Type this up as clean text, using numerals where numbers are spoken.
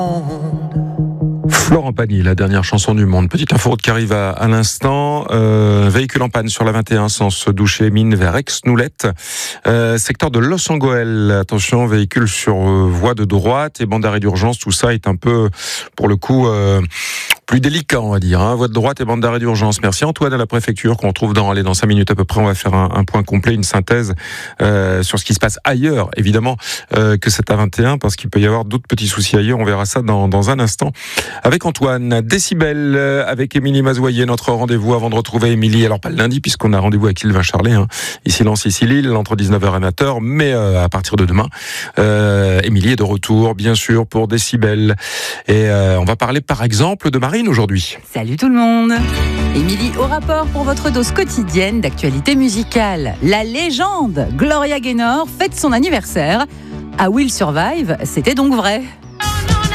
Florent Pagny, la dernière chanson du monde. Petite info qui arrive à l'instant. Véhicule en panne sur la 21, sens Douchet-Mines vers Aix-Noulette. Secteur de Los Angoel. Attention, véhicule sur voie de droite et bande d'arrêt d'urgence. Tout ça est un peu, pour le coup, plus délicat, on va dire. Voie de droite et bande d'arrêt d'urgence. Merci Antoine à la préfecture qu'on retrouve dans 5 minutes à peu près. On va faire un point complet, une synthèse sur ce qui se passe ailleurs, évidemment, que cette A21, parce qu'il peut y avoir d'autres petits soucis ailleurs. On verra ça dans un instant. Avec Antoine, Décibel, avec Émilie Mazoyer, notre rendez-vous avant de retrouver Émilie. Alors pas le lundi, puisqu'on a rendez-vous avec Sylvain Charlet, ici Lens, ici Lille, entre 19h et 20h, mais à partir de demain, Émilie est de retour, bien sûr, pour Décibel. Et on va parler par exemple de Marine aujourd'hui. Salut tout le monde. Émilie au rapport pour votre dose quotidienne d'actualité musicale. La légende Gloria Gaynor fête son anniversaire. À Will Survive, c'était donc vrai.